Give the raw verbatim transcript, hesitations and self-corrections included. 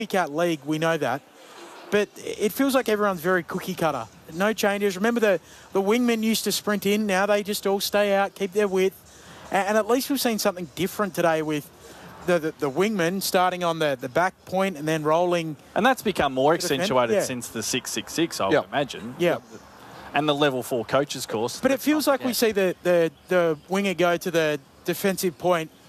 Cat league, we know that. But it feels like everyone's very cookie cutter. No changes. Remember the, the wingmen used to sprint in. Now they just all stay out, keep their width. And, and at least we've seen something different today with the, the, the wingmen starting on the, the back point and then rolling. And that's become more accentuated yeah. since the six six six, I would Yep. imagine. Yeah. And the level four coaches course. But it feels like yeah. we see the, the, the winger go to the defensive point